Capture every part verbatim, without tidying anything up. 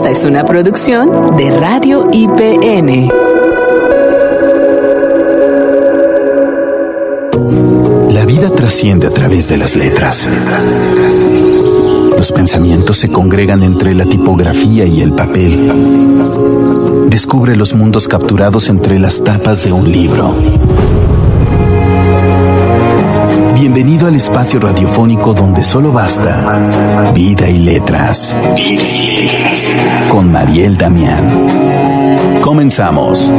Esta es una producción de Radio I P N. La vida trasciende a través de las letras. Los pensamientos se congregan entre la tipografía y el papel. Descubre los mundos capturados entre las tapas de un libro. Bienvenido al espacio radiofónico donde solo basta vida y letras. Vida y letras. Con Mariel Damián. Comenzamos.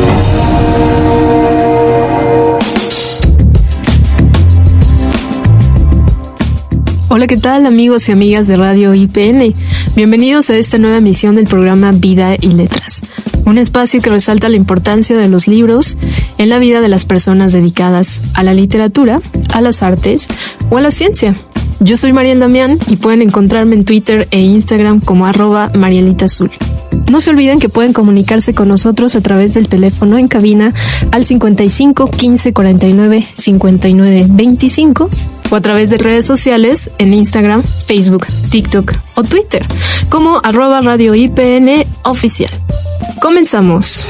Hola, ¿qué tal amigos y amigas de Radio I P N? Bienvenidos a esta nueva emisión del programa Vida y Letras, un espacio que resalta la importancia de los libros en la vida de las personas dedicadas a la literatura, a las artes o a la ciencia. Yo soy Mariel Damián y pueden encontrarme en Twitter e Instagram como arroba Marielita Azul. No se olviden que pueden comunicarse con nosotros a través del teléfono en cabina al cincuenta y cinco, quince, cuarenta y nueve, cincuenta y nueve, veinticinco o a través de redes sociales en Instagram, Facebook, TikTok o Twitter como arroba Radio I P N oficial. Comenzamos.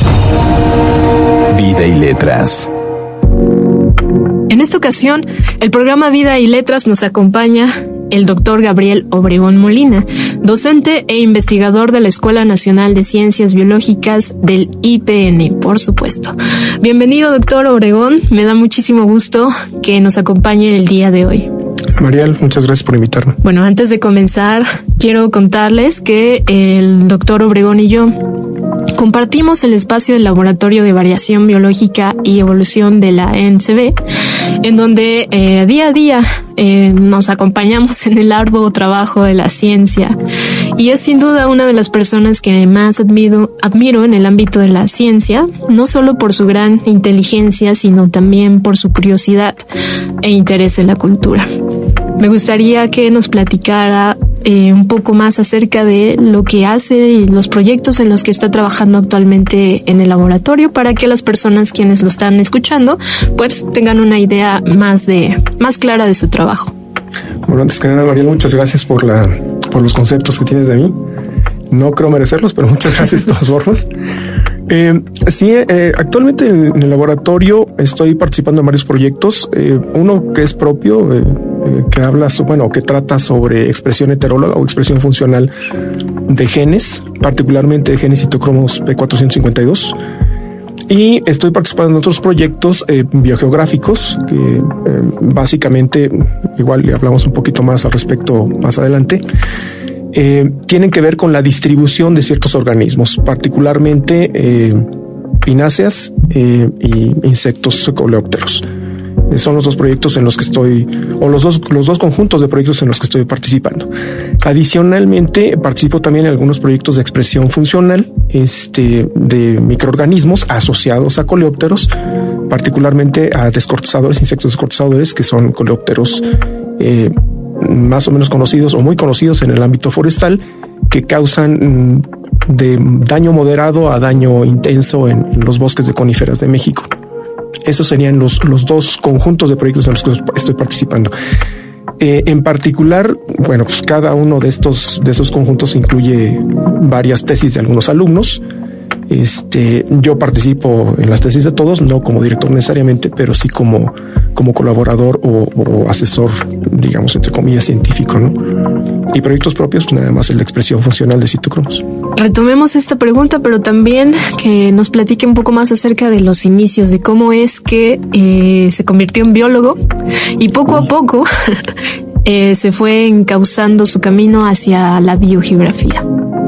Vida y Letras. En esta ocasión, el programa Vida y Letras nos acompaña el doctor Gabriel Obregón Molina, docente e investigador de la Escuela Nacional de Ciencias Biológicas del I P N, por supuesto. Bienvenido, doctor Obregón. Me da muchísimo gusto que nos acompañe el día de hoy. Mariel, muchas gracias por invitarme. Bueno, antes de comenzar, quiero contarles que el doctor Obregón y yo compartimos el espacio del Laboratorio de Variación Biológica y Evolución de la E N C B, en donde eh, día a día eh, nos acompañamos en el arduo trabajo de la ciencia. Y es sin duda una de las personas que más admiro, admiro en el ámbito de la ciencia, no solo por su gran inteligencia, sino también por su curiosidad e interés en la cultura. Me gustaría que nos platicara eh, un poco más acerca de lo que hace y los proyectos en los que está trabajando actualmente en el laboratorio, para que las personas quienes lo están escuchando pues tengan una idea más de más clara de su trabajo. Bueno, antes que nada, Mariel, muchas gracias por la por los conceptos que tienes de mí. No creo merecerlos, pero muchas gracias de todas formas. Eh, sí, eh, actualmente en, en el laboratorio estoy participando en varios proyectos. Eh, uno que es propio, eh, eh, que habla, bueno, que trata sobre expresión heteróloga o expresión funcional de genes, particularmente de genes citocromos P cuatrocientos cincuenta y dos. Y estoy participando en otros proyectos eh, biogeográficos que eh, básicamente, igual le hablamos un poquito más al respecto más adelante. Eh, tienen que ver con la distribución de ciertos organismos, particularmente eh, pináceas eh, y insectos coleópteros. Eh, son los dos proyectos en los que estoy, o los dos, los dos conjuntos de proyectos en los que estoy participando. Adicionalmente, participo también en algunos proyectos de expresión funcional este, de microorganismos asociados a coleópteros, particularmente a descortezadores, insectos descortezadores, que son coleópteros eh, más o menos conocidos o muy conocidos en el ámbito forestal, que causan de daño moderado a daño intenso en, en los bosques de coníferas de México. Esos serían los, los dos conjuntos de proyectos en los que estoy participando. Eh, en particular, bueno, pues cada uno de estos, de esos conjuntos incluye varias tesis de algunos alumnos. Este, yo participo en las tesis de todos, no como director necesariamente, pero sí como, como colaborador o, o asesor, digamos, entre comillas, científico, ¿no? Y proyectos propios, pues nada más el de expresión funcional de citocromos. Retomemos esta pregunta, pero también que nos platique un poco más acerca de los inicios, de cómo es que eh, se convirtió en biólogo y poco a poco eh, se fue encauzando su camino hacia la biogeografía.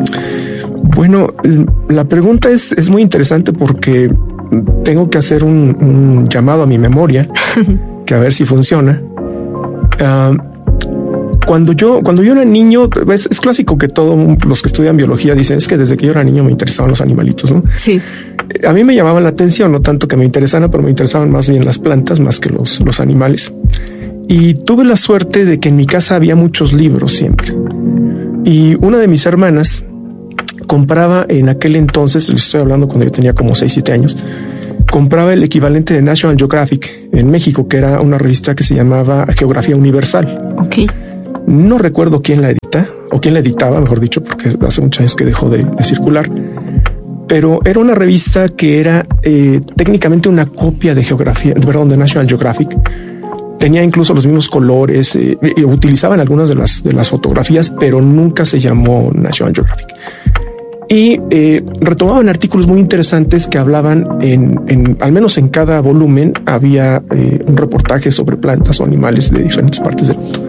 Bueno, la pregunta es, es muy interesante porque tengo que hacer un, un llamado a mi memoria, que a ver si funciona. Uh, cuando yo cuando yo era niño, es, es clásico que todos los que estudian biología dicen, es que desde que yo era niño me interesaban los animalitos, ¿no? Sí. A mí me llamaban la atención, no tanto que me interesaran, pero me interesaban más bien las plantas más que los, los animales. Y tuve la suerte de que en mi casa había muchos libros siempre. Y una de mis hermanas compraba en aquel entonces, les estoy hablando cuando yo tenía como seis, siete años, compraba el equivalente de National Geographic en México, que era una revista que se llamaba Geografía Universal. Okay. No recuerdo quién la edita, o quién la editaba, mejor dicho, porque hace muchos años que dejó de, de circular. Pero era una revista que era eh, técnicamente una copia de geografía, perdón, de National Geographic. Tenía incluso los mismos colores, eh, eh, utilizaban algunas de las, de las fotografías, pero nunca se llamó National Geographic. Y eh, retomaban artículos muy interesantes que hablaban, en, en al menos en cada volumen, había eh, un reportaje sobre plantas o animales de diferentes partes del mundo.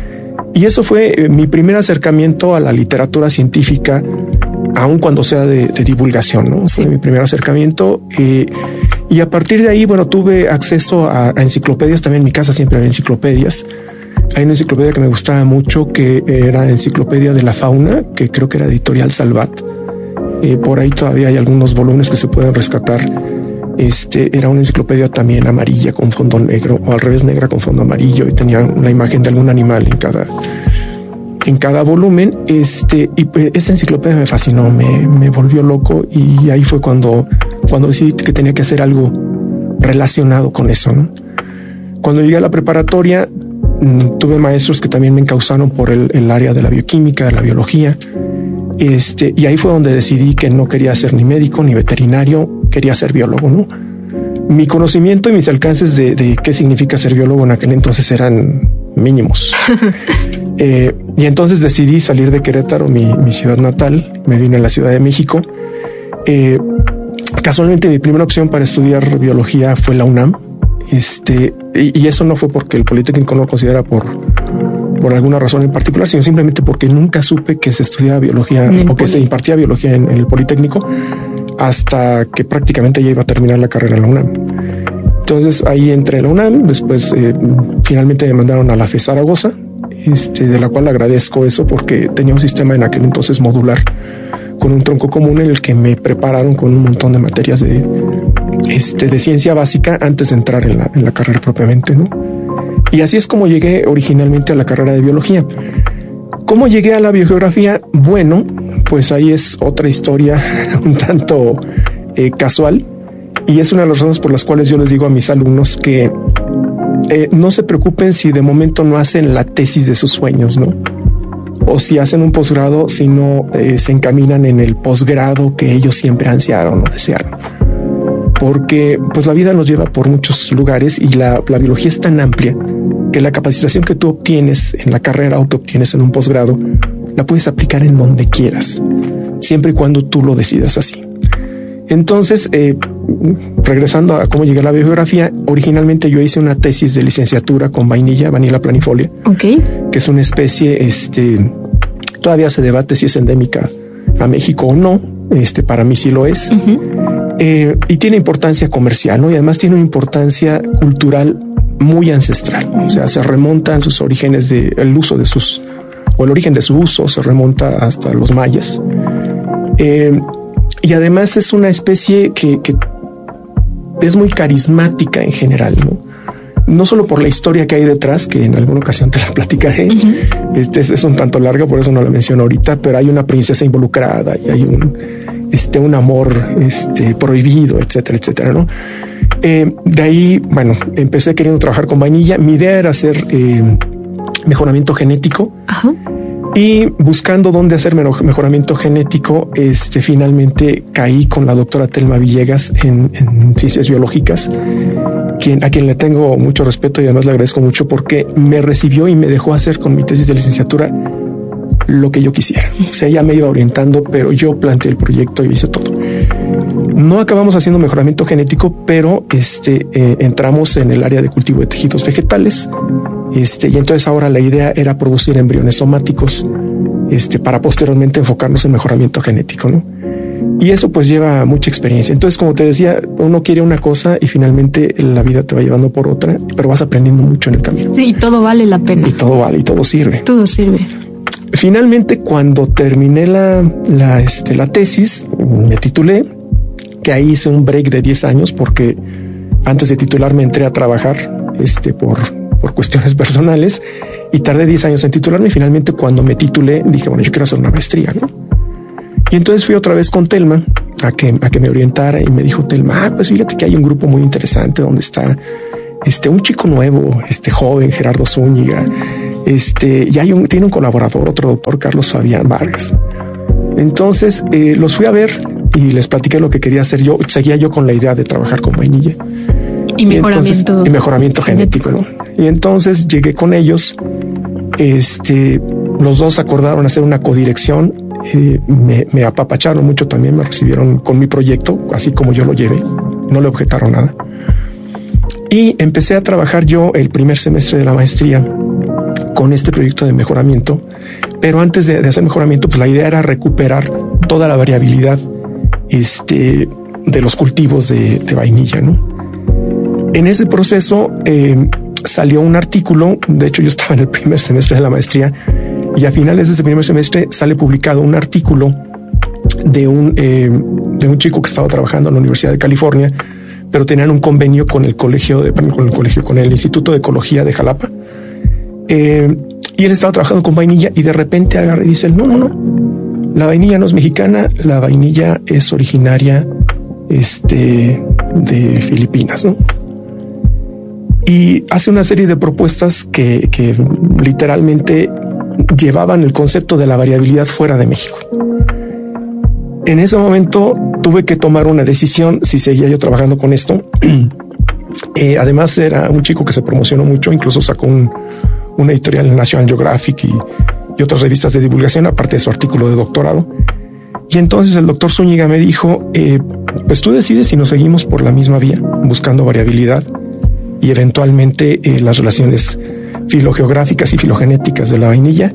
Y eso fue eh, mi primer acercamiento a la literatura científica, aun cuando sea de, de divulgación, ¿no? Sí. Fue mi primer acercamiento. Eh, y a partir de ahí, bueno, tuve acceso a, a enciclopedias. También en mi casa siempre había enciclopedias. Hay una enciclopedia que me gustaba mucho, que era Enciclopedia de la Fauna, que creo que era editorial Salvat. Eh, por ahí todavía hay algunos volúmenes que se pueden rescatar. Este era una enciclopedia también amarilla con fondo negro, o al revés, negra con fondo amarillo, y tenía una imagen de algún animal en cada en cada volumen. Este y pues, esta enciclopedia me fascinó, me, me volvió loco, y ahí fue cuando cuando decidí que tenía que hacer algo relacionado con eso, ¿no? Cuando llegué a la preparatoria, tuve maestros que también me encauzaron por el, el área de la bioquímica, de la biología. Este, y ahí fue donde decidí que no quería ser ni médico ni veterinario, quería ser biólogo, ¿no? Mi conocimiento y mis alcances de, de qué significa ser biólogo en aquel entonces eran mínimos. eh, y entonces decidí salir de Querétaro, mi, mi ciudad natal. Me vine a la Ciudad de México. Eh, casualmente mi primera opción para estudiar biología fue la UNAM. Este, y, y eso no fue porque el Politécnico no lo considera por, por alguna razón en particular, sino simplemente porque nunca supe que se estudiaba biología o que se impartía biología en, en el Politécnico hasta que prácticamente ya iba a terminar la carrera en la UNAM. Entonces ahí entré en la UNAM, después eh, finalmente me mandaron a la F E S Zaragoza, este, de la cual agradezco eso porque tenía un sistema en aquel entonces modular con un tronco común en el que me prepararon con un montón de materias de, este, de ciencia básica antes de entrar en la, en la carrera propiamente, ¿no? Y así es como llegué originalmente a la carrera de biología. ¿Cómo llegué a la biogeografía? Bueno, pues ahí es otra historia un tanto eh, casual, y es una de las razones por las cuales yo les digo a mis alumnos que eh, no se preocupen si de momento no hacen la tesis de sus sueños, ¿no? O si hacen un posgrado, si no eh, se encaminan en el posgrado que ellos siempre ansiaron o desearon. Porque pues la vida nos lleva por muchos lugares y la, la biología es tan amplia que la capacitación que tú obtienes en la carrera o que obtienes en un posgrado la puedes aplicar en donde quieras, siempre y cuando tú lo decidas así. Entonces, eh, regresando a cómo llegué a la biogeografía, originalmente yo hice una tesis de licenciatura con vainilla, Vanilla planifolia, okay, que es una especie, este, todavía se debate si es endémica a México o no, este, para mí sí lo es, uh-huh. eh, y tiene importancia comercial, ¿no? Y además tiene una importancia cultural muy ancestral, o sea, se remonta a sus orígenes de el uso de sus, o el origen de su uso se remonta hasta los mayas. Eh, y además es una especie que, que es muy carismática en general, ¿no? No solo por la historia que hay detrás, que en alguna ocasión te la platicaré, uh-huh. este es, es un tanto larga, por eso no la menciono ahorita, pero hay una princesa involucrada y hay un, este, un amor este, prohibido, etcétera, etcétera, ¿no? Eh, de ahí, bueno, empecé queriendo trabajar con vainilla. Mi idea era hacer eh, mejoramiento genético. Ajá. Y buscando dónde hacer mejoramiento genético, este, finalmente caí con la doctora Telma Villegas en, en ciencias biológicas, quien, a quien le tengo mucho respeto y además le agradezco mucho porque me recibió y me dejó hacer con mi tesis de licenciatura lo que yo quisiera. O sea, ella me iba orientando, pero yo planteé el proyecto y hice todo. No acabamos haciendo mejoramiento genético, pero este, eh, entramos en el área de cultivo de tejidos vegetales. Este, y entonces ahora la idea era producir embriones somáticos, este, para posteriormente enfocarnos en mejoramiento genético, ¿no? Y eso pues lleva mucha experiencia. Entonces, como te decía, uno quiere una cosa y finalmente la vida te va llevando por otra, pero vas aprendiendo mucho en el camino. Sí, y todo vale la pena. Y todo vale, y todo sirve. Todo sirve. Finalmente, cuando terminé la, la, este, la tesis, me titulé, que ahí hice un break de diez años porque antes de titularme entré a trabajar este, por, por cuestiones personales y tardé diez años en titularme y finalmente cuando me titulé dije, bueno, yo quiero hacer una maestría, ¿no? Y entonces fui otra vez con Telma a que, a que me orientara y me dijo Telma, ah, pues fíjate que hay un grupo muy interesante donde está este, un chico nuevo, este joven, Gerardo Zúñiga, este, y hay un, tiene un colaborador, otro doctor, Carlos Fabián Vargas. Entonces, eh, los fui a ver y les platiqué lo que quería hacer yo. Seguía yo con la idea de trabajar con vainilla. Y mejoramiento. Y, entonces, y mejoramiento genético, ¿no? Y entonces llegué con ellos, este, los dos acordaron hacer una codirección, eh, me, me apapacharon mucho también, me recibieron con mi proyecto, así como yo lo llevé, no le objetaron nada. Y empecé a trabajar yo el primer semestre de la maestría con este proyecto de mejoramiento, pero antes de, de hacer mejoramiento, pues la idea era recuperar toda la variabilidad este, de los cultivos de, de vainilla, ¿no? En ese proceso eh, salió un artículo, de hecho yo estaba en el primer semestre de la maestría, y a finales de ese primer semestre sale publicado un artículo de un, eh, de un chico que estaba trabajando en la Universidad de California, pero tenían un convenio con el colegio, de, con el colegio, con el Instituto de Ecología de Jalapa, eh, y él estaba trabajando con vainilla y de repente agarra y dice, no, no, no, la vainilla no es mexicana, la vainilla es originaria este, de Filipinas, ¿no? Y hace una serie de propuestas que, que literalmente llevaban el concepto de la variabilidad fuera de México. En ese momento tuve que tomar una decisión si seguía yo trabajando con esto. eh, además era un chico que se promocionó mucho, incluso sacó un, una editorial en National Geographic y, y otras revistas de divulgación, aparte de su artículo de doctorado. Y entonces el doctor Zúñiga me dijo, eh, pues tú decides si nos seguimos por la misma vía, buscando variabilidad y eventualmente eh, las relaciones filogeográficas y filogenéticas de la vainilla,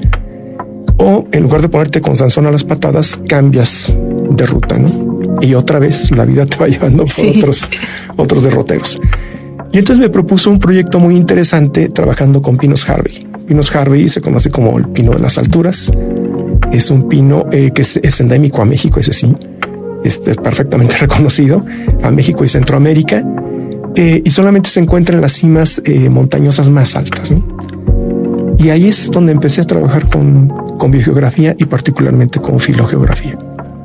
o en lugar de ponerte con Sansón a las patadas, cambias de ruta, ¿no? Y otra vez la vida te va llevando por sí. otros, otros derroteros. Y entonces me propuso un proyecto muy interesante trabajando con pinos Harvey. Pinos Harvey se conoce como el pino de las alturas. Es un pino eh, que es, es endémico a México, ese sí, este, perfectamente reconocido, a México y Centroamérica. Eh, y solamente se encuentra en las cimas eh, montañosas más altas, ¿no? Y ahí es donde empecé a trabajar con, con biogeografía y particularmente con filogeografía.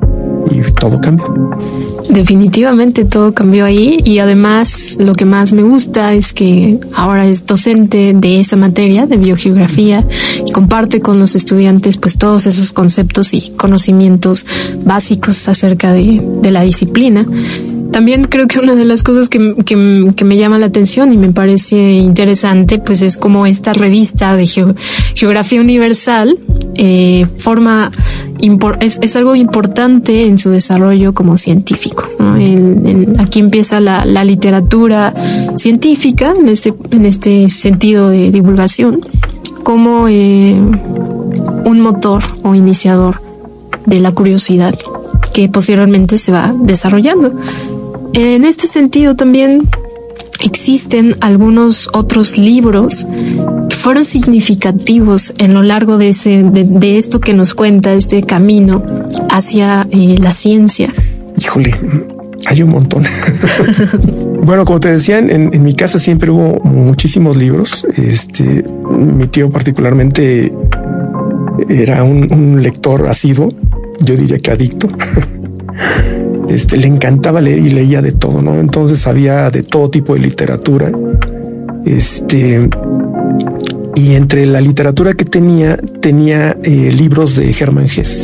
Y todo cambió. Definitivamente todo cambió ahí, y además lo que más me gusta es que ahora es docente de esta materia de biogeografía y comparte con los estudiantes pues todos esos conceptos y conocimientos básicos acerca de, de la disciplina. También creo que una de las cosas que, que, que me llama la atención y me parece interesante, pues es como esta revista de Geo, Geografía Universal eh, forma impor, es, es algo importante en su desarrollo como científico, ¿no? El, el, aquí empieza la, la literatura científica en este, en este sentido de divulgación como eh, un motor o iniciador de la curiosidad que posteriormente se va desarrollando. En este sentido también existen algunos otros libros que fueron significativos en lo largo de ese de, de esto que nos cuenta este camino hacia eh, la ciencia. Híjole, hay un montón. Bueno, como te decía, en, en mi casa siempre hubo muchísimos libros. Este, mi tío particularmente era un, un lector asiduo, yo diría que adicto. Este, le encantaba leer y leía de todo, ¿no? Entonces sabía de todo tipo de literatura. Este, y entre la literatura que tenía, tenía eh, libros de Hermann Hesse.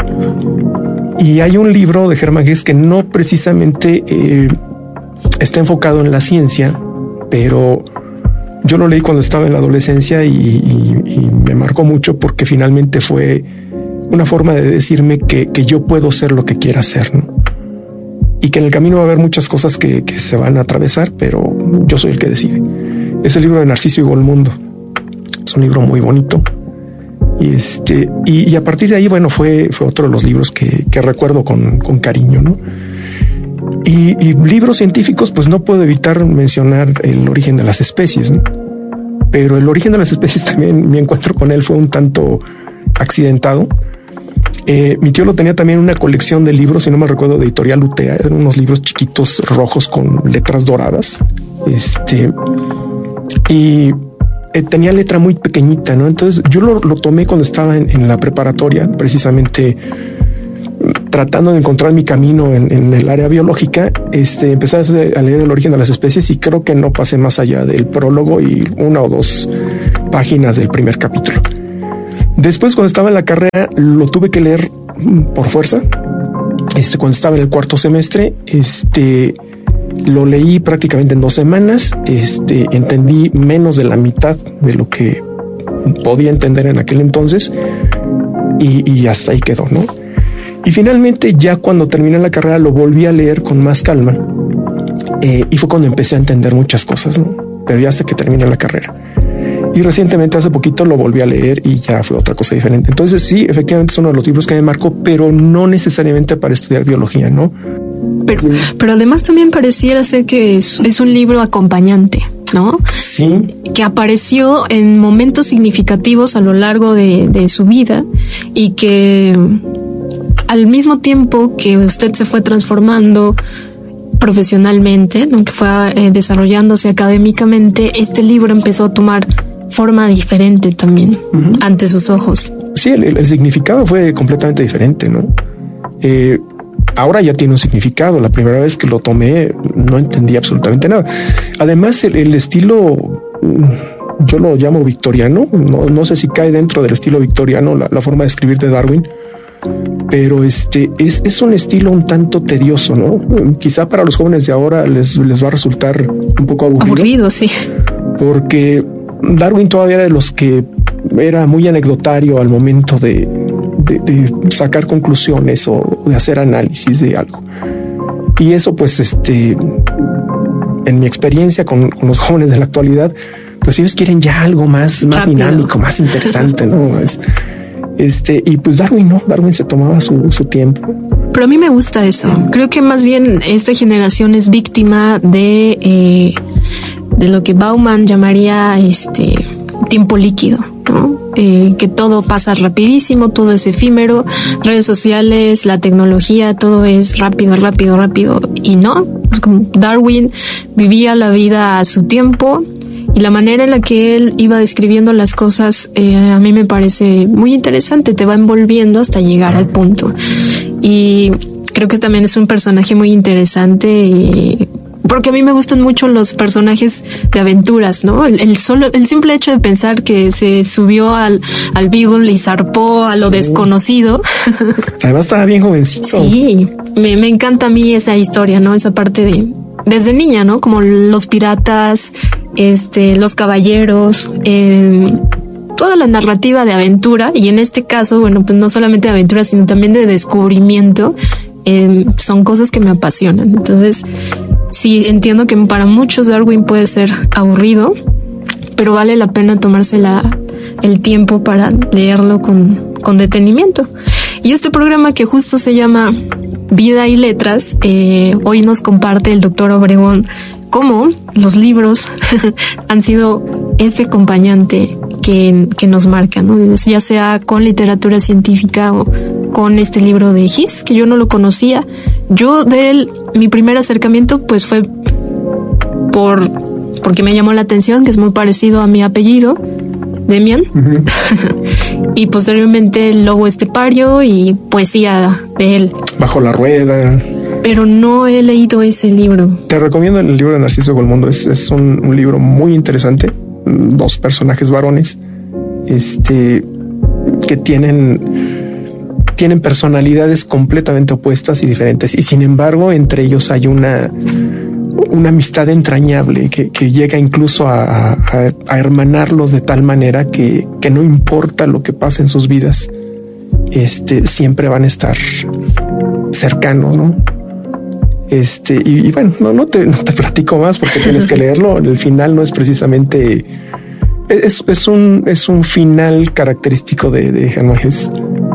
Y hay un libro de Hermann Hesse que no precisamente eh, está enfocado en la ciencia, pero yo lo leí cuando estaba en la adolescencia y, y, y me marcó mucho porque finalmente fue una forma de decirme que, que yo puedo ser lo que quiera ser, ¿no? Y que en el camino va a haber muchas cosas que, que se van a atravesar, pero yo soy el que decide. Es el libro de Narciso y Golmundo. Es un libro muy bonito. Y este, y, y a partir de ahí, bueno, fue, fue otro de los libros que, que recuerdo con, con cariño, ¿no? Y, y libros científicos, pues no puedo evitar mencionar El origen de las especies, ¿no? Pero El origen de las especies también, mi encuentro con él fue un tanto accidentado. Eh, mi tío lo tenía también en una colección de libros, si no me recuerdo, de Editorial Utea. Eran unos libros chiquitos rojos con letras doradas. Este, y eh, tenía letra muy pequeñita, ¿no? Entonces yo lo, lo tomé cuando estaba en, en la preparatoria. Precisamente tratando de encontrar mi camino en, en el área biológica, este, empecé a leer El origen de las especies y creo que no pasé más allá del prólogo y una o dos páginas del primer capítulo. Después, cuando estaba en la carrera, lo tuve que leer por fuerza. Este, cuando estaba en el cuarto semestre, este, lo leí prácticamente en dos semanas. Este, entendí menos de la mitad de lo que podía entender en aquel entonces y, y hasta ahí quedó, ¿no? Y finalmente, ya cuando terminé la carrera, lo volví a leer con más calma eh, y fue cuando empecé a entender muchas cosas, ¿no? Pero ya hasta que terminé la carrera. Y recientemente, hace poquito, lo volví a leer y ya fue otra cosa diferente. Entonces, sí, efectivamente es uno de los libros que me marcó, pero no necesariamente para estudiar biología, ¿no? Pero, pero además también pareciera ser que es, es un libro acompañante, ¿no? Sí. Que apareció en momentos significativos a lo largo de, de su vida y que al mismo tiempo que usted se fue transformando profesionalmente, ¿no? Que fue eh, desarrollándose académicamente, este libro empezó a tomar forma diferente también uh-huh. ante sus ojos. Sí, el, el significado fue completamente diferente, ¿no? Eh, ahora ya tiene un significado. La primera vez que lo tomé no entendí absolutamente nada. Además, el, el estilo, yo lo llamo victoriano, no, no sé si cae dentro del estilo victoriano la, la forma de escribir de Darwin, pero este es, es un estilo un tanto tedioso, ¿no? Quizá para los jóvenes de ahora les, les va a resultar un poco aburrido. Aburrido, sí. Porque Darwin todavía era de los que era muy anecdotario al momento de, de, de sacar conclusiones o de hacer análisis de algo. Y eso, pues, este, en mi experiencia con, con los jóvenes de la actualidad, pues ellos quieren ya algo más, más dinámico, más interesante, ¿no? Es, Este, y pues Darwin no, Darwin se tomaba su, su tiempo. Pero a mí me gusta eso. Creo que más bien esta generación es víctima de, eh, de lo que Bauman llamaría este tiempo líquido, ¿no? Eh, que todo pasa rapidísimo, todo es efímero, redes sociales, la tecnología, todo es rápido, rápido, rápido. Y no, es como Darwin vivía la vida a su tiempo. Y la manera en la que él iba describiendo las cosas eh, a mí me parece muy interesante, te va envolviendo hasta llegar al punto. Y creo que también es un personaje muy interesante y, porque a mí me gustan mucho los personajes de aventuras, ¿no? El, el solo, el simple hecho de pensar que se subió al, al Beagle y zarpó a lo sí. desconocido. Además estaba bien jovencito. Sí, me, me encanta a mí esa historia, ¿no? Esa parte de... Desde niña, ¿no? Como los piratas, este, los caballeros, eh, toda la narrativa de aventura, y en este caso, bueno, pues no solamente de aventura, sino también de descubrimiento, eh, son cosas que me apasionan. Entonces, sí, entiendo que para muchos Darwin puede ser aburrido, pero vale la pena tomarse la, el tiempo para leerlo con, con detenimiento. Y este programa que justo se llama Vida y Letras, eh, hoy nos comparte el doctor Obregón cómo los libros han sido ese acompañante que, que nos marca, ¿no? Ya sea con literatura científica o con este libro de Hiss, que yo no lo conocía. Yo de él, mi primer acercamiento pues fue por porque me llamó la atención, que es muy parecido a mi apellido, Demian. Uh-huh. Y posteriormente El lobo estepario y poesía de él. Bajo la rueda. Pero no he leído ese libro. Te recomiendo el libro de Narciso Golmondo. Es, es un, un libro muy interesante. Dos personajes varones, este, que tienen, tienen personalidades completamente opuestas y diferentes. Y sin embargo, entre ellos hay una, una amistad entrañable que, que llega incluso a, a, a hermanarlos de tal manera que, que no importa lo que pase en sus vidas, este, siempre van a estar cercanos, ¿no? Este, y, y bueno, no, no te, no te platico más porque tienes que leerlo. El final no es precisamente, es, es un, es un final característico de, de Hermann Hesse.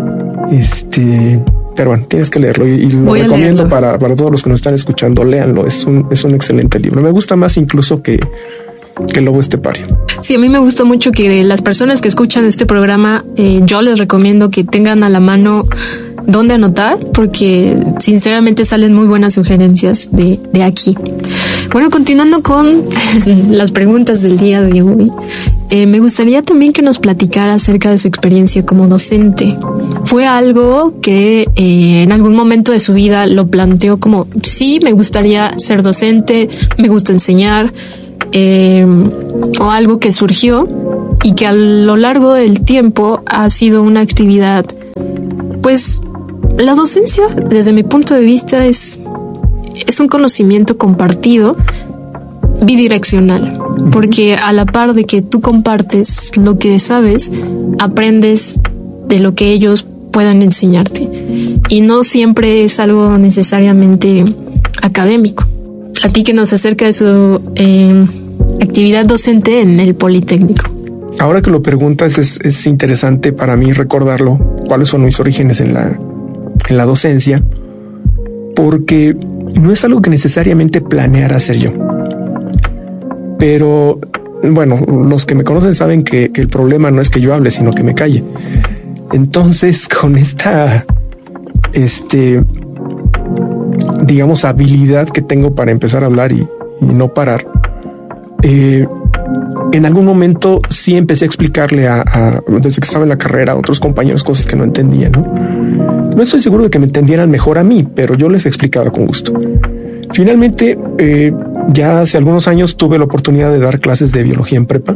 Este, pero bueno, tienes que leerlo y, y lo Voy recomiendo para, para todos los que nos están escuchando. Léanlo, es un, es un excelente libro. Me gusta más incluso que, que El lobo estepario. Sí, a mí me gusta mucho que las personas que escuchan este programa, eh, yo les recomiendo que tengan a la mano dónde anotar, porque sinceramente salen muy buenas sugerencias de, de aquí. Bueno, continuando con las preguntas del día de hoy, eh, me gustaría también que nos platicara acerca de su experiencia como docente. fue algo que eh, en algún momento de su vida lo planteó como, sí, me gustaría ser docente, me gusta enseñar, eh, o algo que surgió y que a lo largo del tiempo ha sido una actividad, pues la docencia desde mi punto de vista es, es un conocimiento compartido bidireccional, porque a la par de que tú compartes lo que sabes, aprendes de lo que ellos puedan enseñarte, y no siempre es algo necesariamente académico. Platíquenos acerca de su eh, actividad docente en el Politécnico. Ahora que lo preguntas, es, es interesante para mí recordarlo, cuáles son mis orígenes en la, en la docencia, porque no es algo que necesariamente planeara hacer yo. Pero, bueno, los que me conocen saben que, que el problema no es que yo hable, sino que me calle. Entonces, con esta, este, digamos, habilidad que tengo para empezar a hablar y, y no parar, eh, en algún momento sí empecé a explicarle a, a, desde que estaba en la carrera, a otros compañeros cosas que no entendían, ¿no? No estoy seguro de que me entendieran mejor a mí, pero yo les explicaba con gusto. Finalmente, eh, ya hace algunos años tuve la oportunidad de dar clases de biología en prepa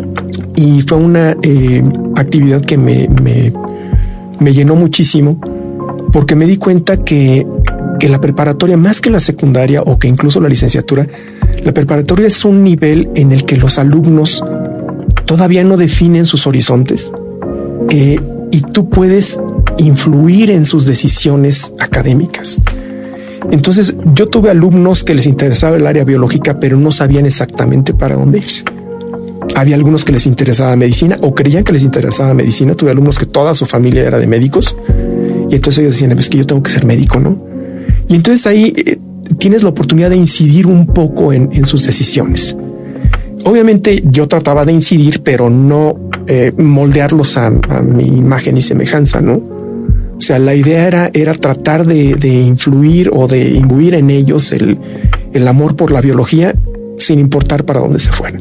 y fue una eh, actividad que me, me, me llenó muchísimo, porque me di cuenta que, que la preparatoria, más que la secundaria o que incluso la licenciatura, la preparatoria es un nivel en el que los alumnos todavía no definen sus horizontes eh, y tú puedes influir en sus decisiones académicas. Entonces yo tuve alumnos que les interesaba el área biológica, pero no sabían exactamente para dónde irse. Había algunos que les interesaba medicina o creían que les interesaba medicina. Tuve alumnos que toda su familia era de médicos y entonces ellos decían, es que yo tengo que ser médico, ¿no? Y entonces ahí eh, tienes la oportunidad de incidir un poco en, en sus decisiones. Obviamente yo trataba de incidir, pero no eh, moldearlos a, a mi imagen y semejanza, ¿no? O sea, la idea era, era tratar de, de influir o de imbuir en ellos el, el amor por la biología sin importar para dónde se fueran.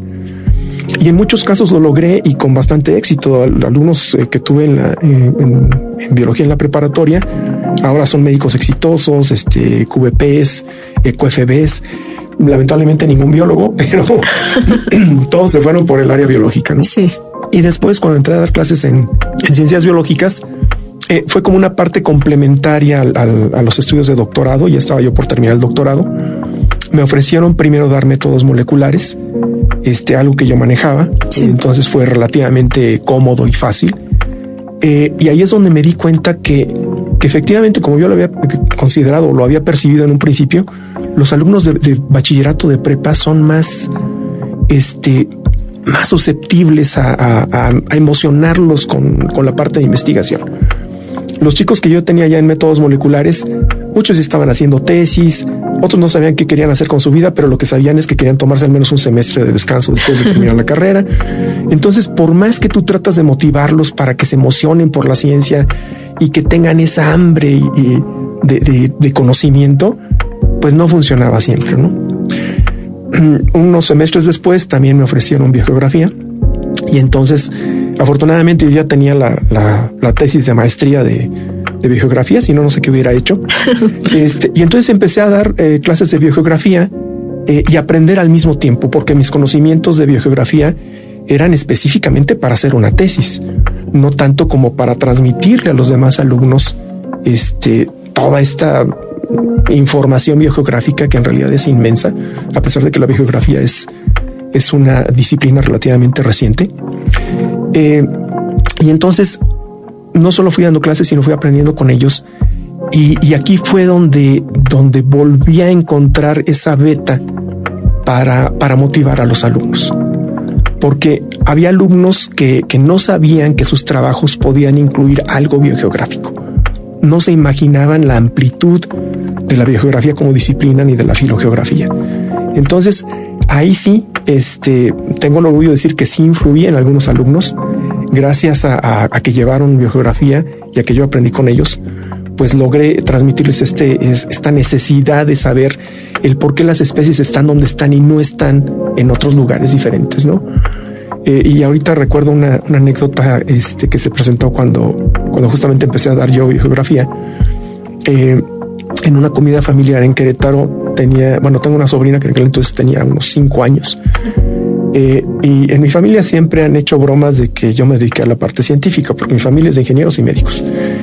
Y en muchos casos lo logré y con bastante éxito. Alumnos eh, que tuve en, la, eh, en, en biología en la preparatoria ahora son médicos exitosos, este, Q V Ps, eh, Q F Bs. Lamentablemente ningún biólogo, pero todos se fueron por el área biológica, ¿no? Sí. Y después, cuando entré a dar clases en, en ciencias biológicas, Eh, fue como una parte complementaria al, al, a los estudios de doctorado. Ya estaba yo por terminar el doctorado. Me ofrecieron primero dar métodos moleculares, este, algo que yo manejaba. Sí. Entonces fue relativamente cómodo y fácil. Eh, y ahí es donde me di cuenta que, que efectivamente, como yo lo había considerado, lo había percibido en un principio, los alumnos de, de bachillerato, de prepa, son más, este, más susceptibles a, a, a emocionarlos con, con la parte de investigación. Los chicos que yo tenía ya en métodos moleculares, muchos estaban haciendo tesis, otros no sabían qué querían hacer con su vida, pero lo que sabían es que querían tomarse al menos un semestre de descanso después de terminar la carrera. Entonces, por más que tú tratas de motivarlos para que se emocionen por la ciencia y que tengan esa hambre y, y de, de, de conocimiento, pues no funcionaba siempre, ¿no? Unos semestres después también me ofrecieron biogeografía. Y entonces, afortunadamente, yo ya tenía la, la, la tesis de maestría de, de biogeografía, si no, no sé qué hubiera hecho. Este, y entonces empecé a dar eh, clases de biogeografía eh, y aprender al mismo tiempo, porque mis conocimientos de biogeografía eran específicamente para hacer una tesis, no tanto como para transmitirle a los demás alumnos este, toda esta información biogeográfica que en realidad es inmensa, a pesar de que la biogeografía es es una disciplina relativamente reciente. Eh, y entonces no solo fui dando clases, sino fui aprendiendo con ellos. Y, y aquí fue donde, donde volví a encontrar esa beta para, para motivar a los alumnos. Porque había alumnos que, que no sabían que sus trabajos podían incluir algo biogeográfico. No se imaginaban la amplitud de la biogeografía como disciplina ni de la filogeografía. Entonces, ahí sí, este, tengo el orgullo de decir que sí influí en algunos alumnos, gracias a, a, a que llevaron biogeografía y a que yo aprendí con ellos, pues logré transmitirles este, es, esta necesidad de saber el por qué las especies están donde están y no están en otros lugares diferentes, ¿no? Eh, y ahorita recuerdo una, una anécdota este, que se presentó cuando, cuando justamente empecé a dar yo biografía. Eh, en una comida familiar en Querétaro tenía, bueno, tengo una sobrina que en aquel entonces tenía unos cinco años. Eh, y en mi familia siempre han hecho bromas de que yo me dediqué a la parte científica, porque mi familia es de ingenieros y médicos.